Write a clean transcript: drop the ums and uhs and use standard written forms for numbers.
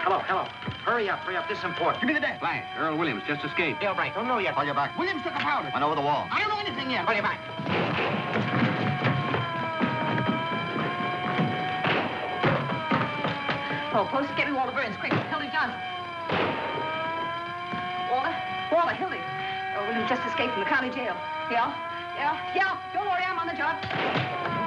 Hello. Hurry up. This is important. Give me the desk. Blanche, Earl Williams just escaped. Yeah, right. Don't know yet. Call you back. Williams took a powder. Went over the wall. I don't know anything yet. Call you back. Oh, Post, get me Walter Burns, quick. Hildy Johnson. Walter, Hildy. Oh, William just escaped from the county jail. Yeah. Don't worry, I'm on the job.